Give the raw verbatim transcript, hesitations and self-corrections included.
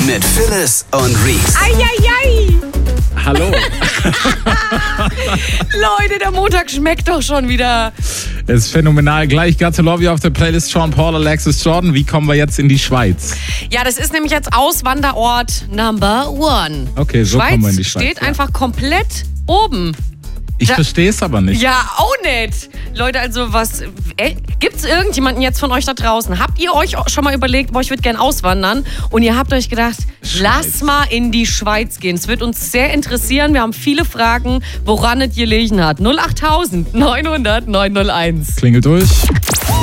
mit Phyllis und Reese. Eieiei! Hallo. Leute, der Montag schmeckt doch schon wieder. Das ist phänomenal. Gleich Got to Love You auf der Playlist. Sean Paul, Alexis Jordan. Wie kommen wir jetzt in die Schweiz? Ja, das ist nämlich jetzt Auswanderort Number One. Okay, so Schweiz kommen wir in die Schweiz. steht ja. einfach komplett oben. Ich Da- verstehe es aber nicht. Ja, auch nicht. Leute, also was... Ey, gibt's irgendjemanden jetzt von euch da draußen? Habt ihr euch schon mal überlegt, boah, ich würde gern auswandern? Und ihr habt euch gedacht, Schweiz. lass mal in die Schweiz gehen. Es wird uns sehr interessieren. Wir haben viele Fragen, woran es gelegen hat. null acht tausend neunhundert neunhunderteins. Klingelt durch.